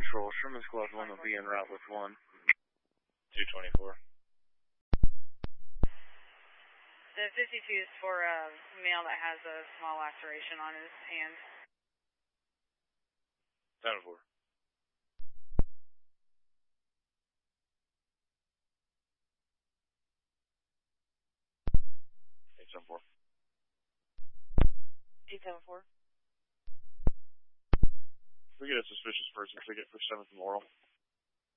Patrol. Sherman Squad 1 will be en route with 1. 224. The 52 is for a male that has a small laceration on his hand. 7-4. Eight 7-4. 874. We get a suspicious person ticket for 7th Memorial.